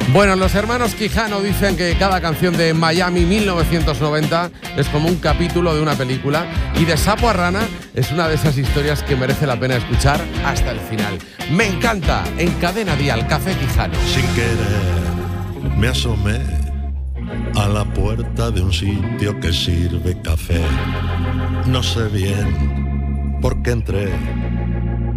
Bueno, los hermanos Quijano dicen que cada canción de Miami 1990 es como un capítulo de una película, y de sapo a rana es una de esas historias que merece la pena escuchar hasta el final. Me encanta. En Cadena Dial, Café Quijano. Sin querer me asomé a la puerta de un sitio que sirve café. No sé bien por qué entré,